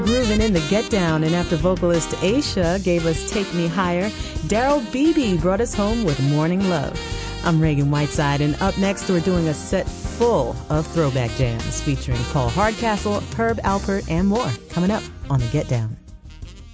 Grooving in the Get Down, and after vocalist Aisha gave us Take Me Higher, Daryl Beebe brought us home with Morning Love. I'm Reagan Whiteside, and up next we're doing a set full of throwback jams featuring Paul Hardcastle, Herb Alpert, and more coming up on the Get Down.